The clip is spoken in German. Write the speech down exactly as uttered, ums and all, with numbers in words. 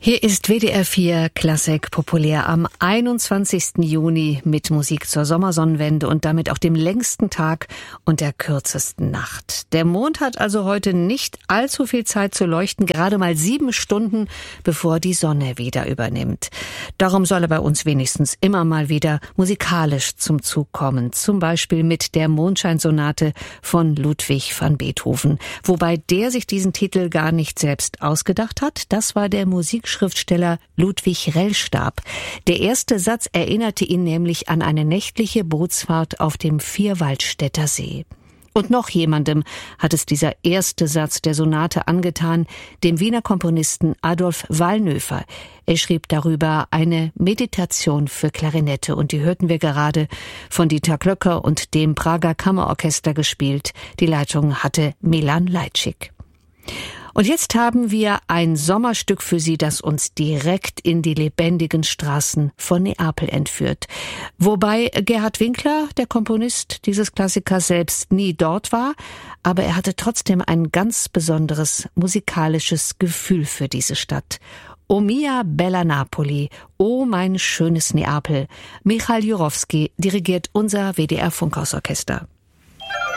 Hier ist W D R vier Klassik populär am einundzwanzigsten Juni mit Musik zur Sommersonnenwende und damit auch dem längsten Tag und der kürzesten Nacht. Der Mond hat also heute nicht allzu viel Zeit zu leuchten, gerade mal sieben Stunden, bevor die Sonne wieder übernimmt. Darum soll er bei uns wenigstens immer mal wieder musikalisch zum Zug kommen, zum Beispiel mit der Mondscheinsonate von Ludwig van Beethoven, wobei der sich diesen Titel gar nicht selbst ausgedacht hat. Das war der Musikschriftsteller Ludwig Rellstab. Der erste Satz erinnerte ihn nämlich an eine nächtliche Bootsfahrt auf dem Vierwaldstätter See. Und noch jemandem hat es dieser erste Satz der Sonate angetan, dem Wiener Komponisten Adolf Wallnöfer. Er schrieb darüber eine Meditation für Klarinette und die hörten wir gerade von Dieter Klöcker und dem Prager Kammerorchester gespielt. Die Leitung hatte Milan Leitschik. Und jetzt haben wir ein Sommerstück für Sie, das uns direkt in die lebendigen Straßen von Neapel entführt. Wobei Gerhard Winkler, der Komponist dieses Klassikers, selbst nie dort war, aber er hatte trotzdem ein ganz besonderes musikalisches Gefühl für diese Stadt. O mia bella Napoli, o mein schönes Neapel. Michal Jurowski dirigiert unser W D R Funkhausorchester.